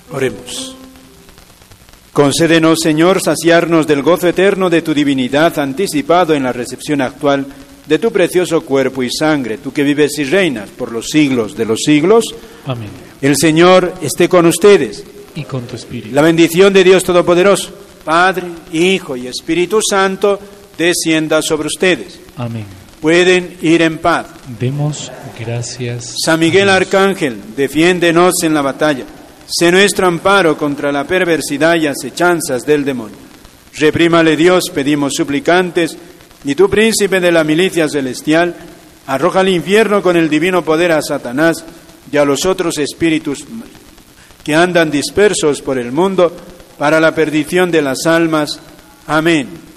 Oremos. Concédenos, Señor, saciarnos del gozo eterno de tu divinidad anticipado en la recepción actual de tu precioso cuerpo y sangre, tú que vives y reinas por los siglos de los siglos. Amén. El Señor esté con ustedes. Y con tu espíritu. La bendición de Dios Todopoderoso, Padre, Hijo y Espíritu Santo, descienda sobre ustedes. Amén. Pueden ir en paz. Demos gracias. San Miguel a Dios. Arcángel, defiéndenos en la batalla. Sé nuestro amparo contra la perversidad y acechanzas del demonio. Reprímale Dios, pedimos suplicantes, y tú, príncipe de la milicia celestial, arroja al infierno con el divino poder a Satanás y a los otros espíritus que andan dispersos por el mundo para la perdición de las almas. Amén.